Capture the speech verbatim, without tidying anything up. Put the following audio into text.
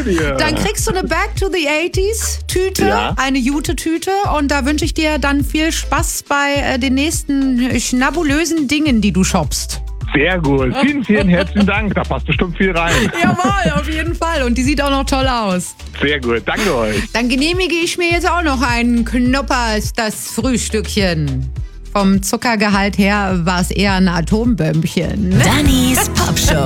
danke dir. Dann kriegst du eine Back to the eighties Tüte, Ja. eine Jute-Tüte. Und da wünsche ich dir dann viel Spaß bei äh, den nächsten schnabulösen Dingen, die du shoppst. Sehr gut. Vielen, vielen herzlichen Dank. Da passt bestimmt viel rein. Jawohl, auf jeden Fall. Und die sieht auch noch toll aus. Sehr gut. Danke euch. Dann genehmige ich mir jetzt auch noch einen Knoppers, das Frühstückchen. Vom Zuckergehalt her war es eher ein Atombömmchen. Dannys Popshow.